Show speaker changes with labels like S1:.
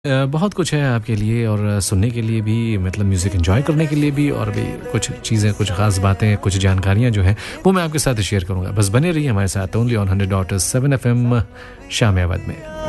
S1: बहुत कुछ है आपके लिए और सुनने के लिए भी मतलब म्यूज़िक एंजॉय करने के लिए भी और भी कुछ चीज़ें, कुछ ख़ास बातें, कुछ जानकारियाँ जो हैं वो मैं आपके साथ शेयर करूँगा। बस बने रहिए हमारे साथ ओनली ऑन 100.7 FM शाम-ए-अवध में।